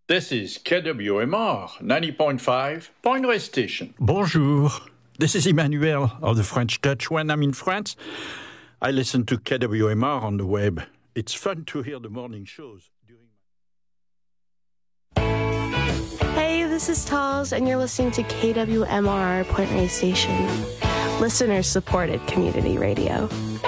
This is KWMR 90.5 Point Reyes Station. Bonjour. This is Emmanuel of the French Touch. When I'm in France, I listen to KWMR on the web. It's fun to hear the morning shows. Hey, this is Talls, and you're listening to KWMR Point Reyes Station, listener-supported community radio.